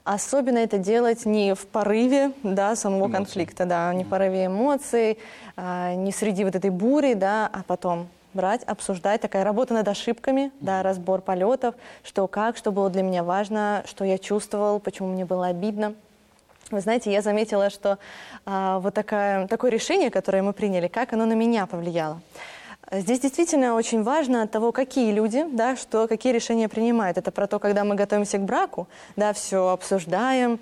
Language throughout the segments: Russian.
особенно это делать не в порыве, да, самого конфликта, да, не в порыве эмоций, не среди вот этой бури, да, а потом брать, обсуждать, такая работа над ошибками, да, разбор полетов, что как, что было для меня важно, что я чувствовал, почему мне было обидно. Вы знаете, я заметила, что вот такое решение, которое мы приняли, как оно на меня повлияло. Здесь действительно очень важно от того, какие люди, да, какие решения принимают. Это про то, когда мы готовимся к браку, да, все обсуждаем,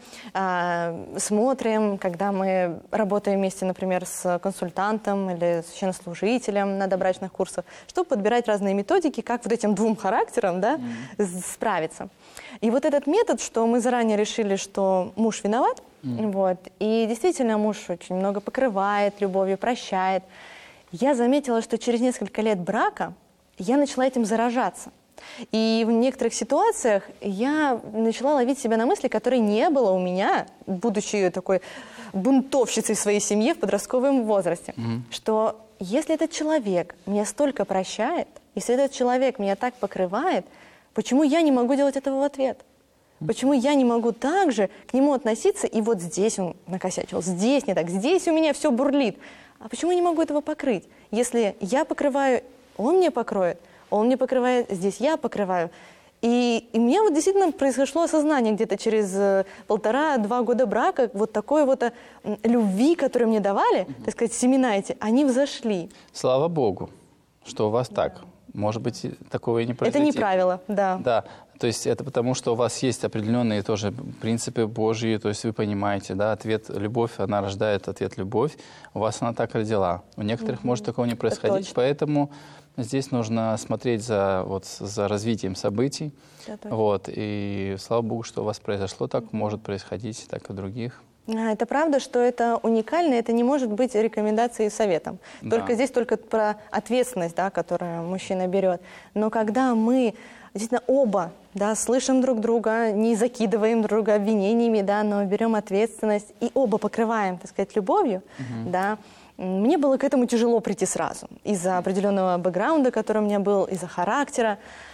смотрим, когда мы работаем вместе, например, с консультантом или священнослужителем на добрачных курсах, чтобы подбирать разные методики, как вот этим двум характерам, да, справиться. И вот этот метод, что мы заранее решили, что муж виноват, вот, и действительно муж очень много покрывает любовью, прощает. Я заметила, что через несколько лет брака я начала этим заражаться. И в некоторых ситуациях я начала ловить себя на мысли, которой не было у меня, будучи такой бунтовщицей в своей семье в подростковом возрасте, что если этот человек меня столько прощает, если этот человек меня так покрывает, почему я не могу делать этого в ответ? Почему я не могу так же к нему относиться, и вот здесь он накосячил, здесь не так, здесь у меня все бурлит. А почему я не могу этого покрыть? Если я покрываю, он мне покроет, он мне покрывает, здесь я покрываю. И у меня вот действительно произошло осознание где-то через 1,5-2 года брака, вот такой вот любви, которую мне давали, так сказать, семена эти, они взошли. Слава Богу, что у вас так. Может быть, такого и не произойти. Это не правило, да. Да, то есть это потому, что у вас есть определенные тоже принципы Божьи, то есть вы понимаете, да, ответ «любовь», она рождает ответ «любовь», у вас она так родила. У некоторых может такого не происходить, поэтому здесь нужно смотреть за развитием событий. Вот, и слава Богу, что у вас произошло так, может происходить так и у других. Это правда, что это уникально, это не может быть рекомендацией и советом. Только здесь только про ответственность, да, которую мужчина берет. Но когда мы действительно оба, да, слышим друг друга, не закидываем друг друга обвинениями, да, но берем ответственность и оба покрываем, так сказать, любовью, да, мне было к этому тяжело прийти сразу. Из-за определенного бэкграунда, который у меня был, из-за характера.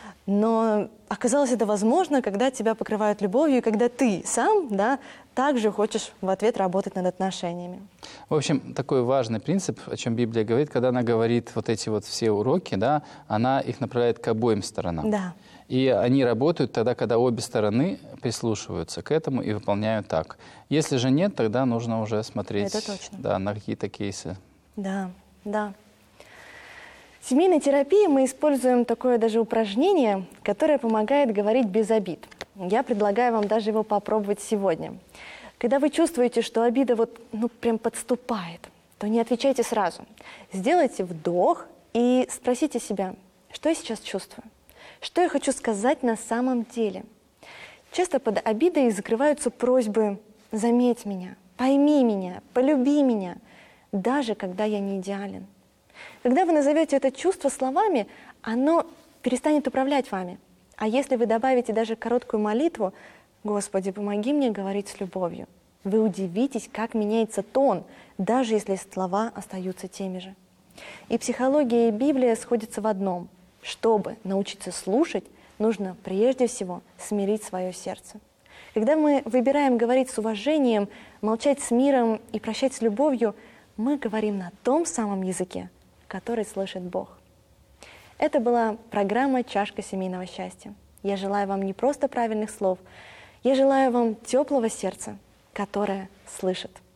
Но оказалось это возможно, когда тебя покрывают любовью, и когда ты сам, да, также хочешь в ответ работать над отношениями. В общем, такой важный принцип, о чем Библия говорит, когда она говорит вот эти вот все уроки, да, она их направляет к обоим сторонам. Да. И они работают тогда, когда обе стороны прислушиваются к этому и выполняют так. Если же нет, тогда нужно уже смотреть на какие-то кейсы. Да, да. В семейной терапии мы используем такое даже упражнение, которое помогает говорить без обид. Я предлагаю вам даже его попробовать сегодня. Когда вы чувствуете, что обида прям подступает, то не отвечайте сразу. Сделайте вдох и спросите себя, что я сейчас чувствую, что я хочу сказать на самом деле. Часто под обидой закрываются просьбы «заметь меня», «пойми меня», «полюби меня», даже когда я не идеален. Когда вы назовете это чувство словами, оно перестанет управлять вами. А если вы добавите даже короткую молитву «Господи, помоги мне говорить с любовью», вы удивитесь, как меняется тон, даже если слова остаются теми же. И психология, и Библия сходятся в одном. Чтобы научиться слушать, нужно прежде всего смирить свое сердце. Когда мы выбираем говорить с уважением, молчать с миром и прощать с любовью, мы говорим на том самом языке, который слышит Бог. Это была программа «Чашка семейного счастья». Я желаю вам не просто правильных слов, я желаю вам теплого сердца, которое слышит.